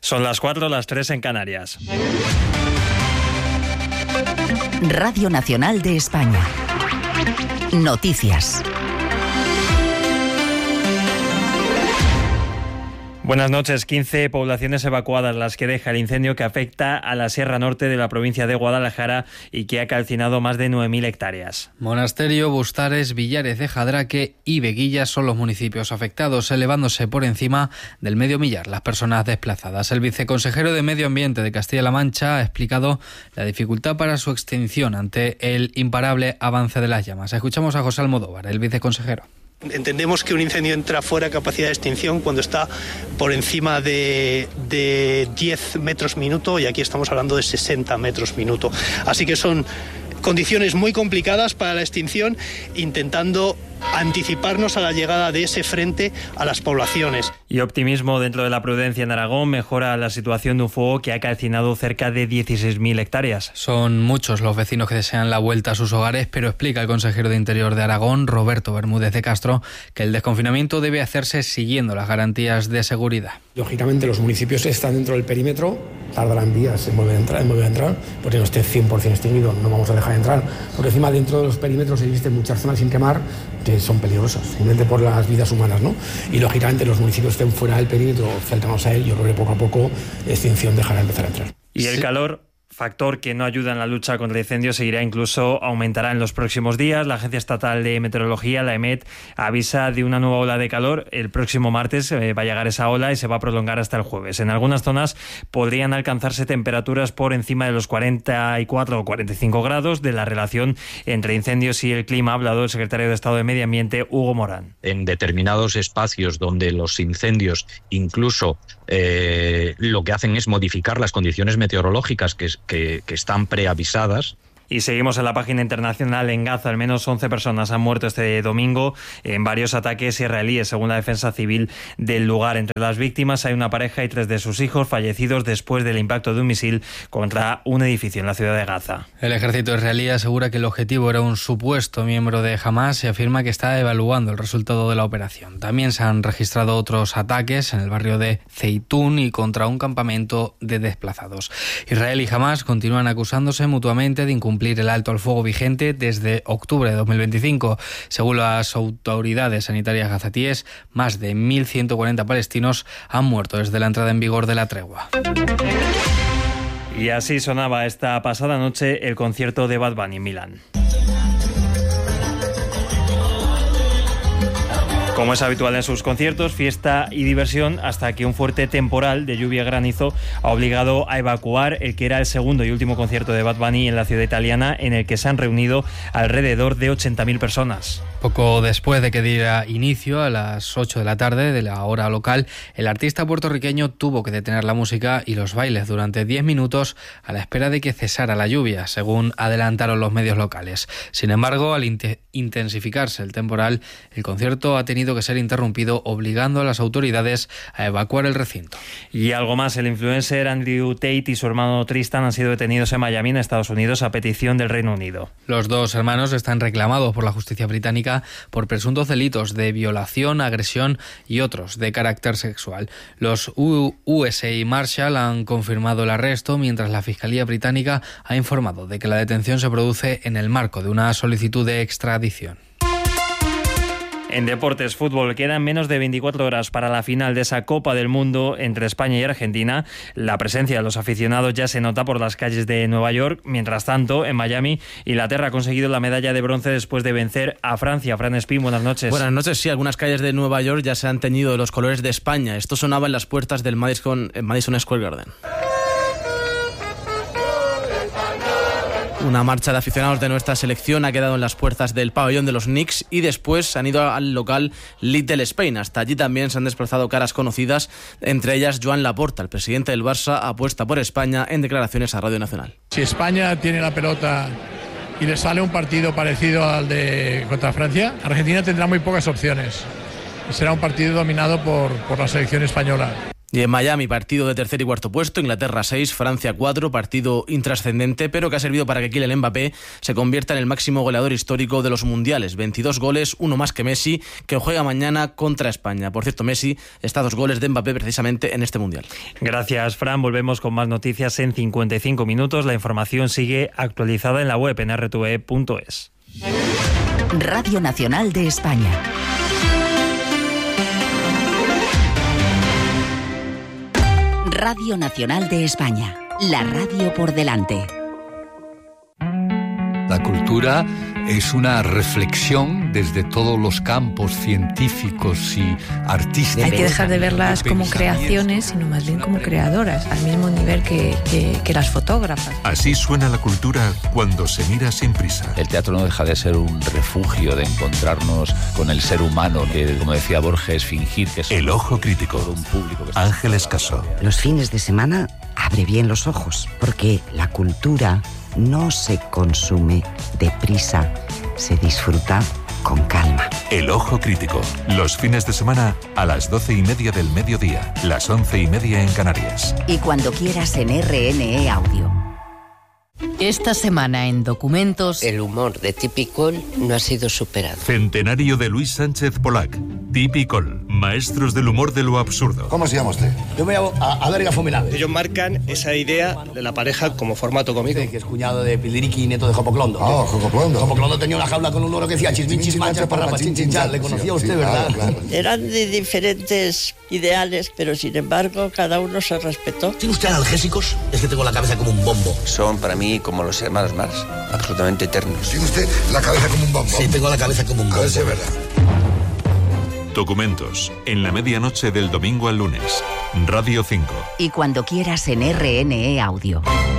Son las 4, las 3 en Canarias. Radio Nacional de España. Noticias. Buenas noches. 15 poblaciones evacuadas las que deja el incendio que afecta a la Sierra Norte de la provincia de Guadalajara y que ha calcinado más de 9.000 hectáreas. Monasterio, Bustares, Villares de Jadraque y Veguillas son los municipios afectados, elevándose por encima del medio millar las personas desplazadas. El viceconsejero de Medio Ambiente de Castilla-La Mancha ha explicado la dificultad para su extinción ante el imparable avance de las llamas. Escuchamos a José Almodóvar, el viceconsejero. Entendemos que un incendio entra fuera de capacidad de extinción cuando está por encima de 10 metros minuto y aquí estamos hablando de 60 metros minuto. Así que son condiciones muy complicadas para la extinción, intentando anticiparnos a la llegada de ese frente a las poblaciones. Y optimismo dentro de la prudencia en Aragón. Mejora la situación de un fuego que ha calcinado cerca de 16.000 hectáreas. Son muchos los vecinos que desean la vuelta a sus hogares, pero explica el consejero de Interior de Aragón, Roberto Bermúdez de Castro, que el desconfinamiento debe hacerse siguiendo las garantías de seguridad. Lógicamente los municipios están dentro del perímetro, tardarán días en volver a entrar, porque no esté 100% extinguido, no vamos a dejar de entrar, porque encima dentro de los perímetros existen muchas zonas sin quemar que son peligrosas, simplemente por las vidas humanas, ¿no? Y lógicamente los municipios estén fuera del perímetro, cercanos a él, yo creo que poco a poco la extinción dejará de empezar a entrar. Y el calor, factor que no ayuda en la lucha contra el incendio, seguirá, incluso aumentará en los próximos días. La Agencia Estatal de Meteorología, la EMET, avisa de una nueva ola de calor. El próximo martes va a llegar esa ola y se va a prolongar hasta el jueves. En algunas zonas podrían alcanzarse temperaturas por encima de los 44 o 45 grados. De la relación entre incendios y el clima ha hablado el secretario de Estado de Medio Ambiente, Hugo Morán. En determinados espacios donde los incendios incluso lo que hacen es modificar las condiciones meteorológicas que están preavisadas. Y seguimos en la página internacional. En Gaza, al menos 11 personas han muerto este domingo en varios ataques israelíes, según la defensa civil del lugar. Entre las víctimas hay una pareja y 3 de sus hijos fallecidos después del impacto de un misil contra un edificio en la ciudad de Gaza. El ejército israelí asegura que el objetivo era un supuesto miembro de Hamas y afirma que está evaluando el resultado de la operación. También se han registrado otros ataques en el barrio de Zeitún y contra un campamento de desplazados. Israel y Hamas continúan acusándose mutuamente de incumplir el alto al fuego vigente desde octubre de 2025. Según las autoridades sanitarias gazatíes, más de 1.140 palestinos han muerto desde la entrada en vigor de la tregua. Y así sonaba esta pasada noche el concierto de Bad Bunny en Milán. Como es habitual en sus conciertos, fiesta y diversión, hasta que un fuerte temporal de lluvia y granizo ha obligado a evacuar el que era el segundo y último concierto de Bad Bunny en la ciudad italiana, en el que se han reunido alrededor de 80.000 personas. Poco después de que diera inicio a las 8 de la tarde de la hora local, el artista puertorriqueño tuvo que detener la música y los bailes durante 10 minutos a la espera de que cesara la lluvia, según adelantaron los medios locales. Sin embargo, al intensificarse el temporal, el concierto ha tenido que ser interrumpido, obligando a las autoridades a evacuar el recinto. Y algo más, el influencer Andrew Tate y su hermano Tristan han sido detenidos en Miami, en Estados Unidos, a petición del Reino Unido. Los dos hermanos están reclamados por la justicia británica por presuntos delitos de violación, agresión y otros de carácter sexual. Los USA Marshal han confirmado el arresto, mientras la Fiscalía británica ha informado de que la detención se produce en el marco de una solicitud de extradición. En deportes, fútbol, quedan menos de 24 horas para la final de esa Copa del Mundo entre España y Argentina. La presencia de los aficionados ya se nota por las calles de Nueva York. Mientras tanto, en Miami, Inglaterra ha conseguido la medalla de bronce después de vencer a Francia. Fran Espín, buenas noches. Buenas noches, sí, algunas calles de Nueva York ya se han teñido de los colores de España. Esto sonaba en las puertas del Madison Square Garden. Una marcha de aficionados de nuestra selección ha quedado en las puertas del pabellón de los Knicks y después han ido al local Little Spain. Hasta allí también se han desplazado caras conocidas, entre ellas Joan Laporta. El presidente del Barça apuesta por España en declaraciones a Radio Nacional. Si España tiene la pelota y le sale un partido parecido al de contra Francia, Argentina tendrá muy pocas opciones. Será un partido dominado por la selección española. Y en Miami, partido de tercer y cuarto puesto, Inglaterra 6, Francia 4, partido intrascendente, pero que ha servido para que Kylian Mbappé se convierta en el máximo goleador histórico de los mundiales. 22 goles, uno más que Messi, que juega mañana contra España. Por cierto, Messi está a 2 goles de Mbappé precisamente en este mundial. Gracias, Fran. Volvemos con más noticias en 55 minutos. La información sigue actualizada en la web en rtve.es. Radio Nacional de España. Radio Nacional de España. La radio por delante. La cultura es una reflexión desde todos los campos científicos y artísticos. Hay que dejar de verlas como creaciones, sino más bien como creadoras, al mismo nivel que las fotógrafas. Así suena la cultura cuando se mira sin prisa. El teatro no deja de ser un refugio de encontrarnos con el ser humano, que, como decía Borges, fingir que es El ojo crítico. Por un público que Ángeles Caso. Los fines de semana abre bien los ojos, porque la cultura no se consume deprisa, se disfruta con calma. El ojo crítico. Los fines de semana a las 12:30 del mediodía, las 11:30 en Canarias. Y cuando quieras en RNE Audio. Esta semana en Documentos, el humor de Tipicol no ha sido superado. Centenario de Luis Sánchez Polac. Tipicol, maestros del humor de lo absurdo. ¿Cómo se llama usted? Yo me llamo Adrián Fominade. Ellos marcan esa idea de la pareja como formato cómico. Que es cuñado de Piliriqui y nieto de Jopoclondo. Ah, Jopoclondo. Jopoclondo tenía una jaula con un loro que decía chisminchis manchas para chinchinchar. Le conocía usted, ¿verdad? Claro. Eran de diferentes ideales, pero sin embargo cada uno se respetó. ¿Tiene usted analgésicos? Es que tengo la cabeza como un bombo. Son para mí como los hermanos Marx, absolutamente eternos. ¿Tiene usted la cabeza como un bombo? Sí, tengo la cabeza como un bombo. A ver si es verdad. Documentos, en la medianoche del domingo al lunes. Radio 5. Y cuando quieras en RNE Audio.